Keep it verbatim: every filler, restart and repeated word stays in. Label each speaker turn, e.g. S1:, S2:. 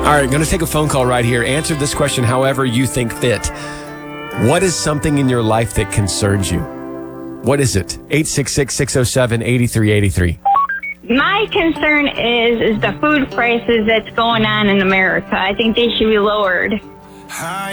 S1: All right, going to take a phone call right here. Answer this question however you think fit. What is something in your life that concerns you? What is it? eight six six, six oh seven, eight three eight three.
S2: My concern is is the food prices that's going on in America. I think they should be lowered.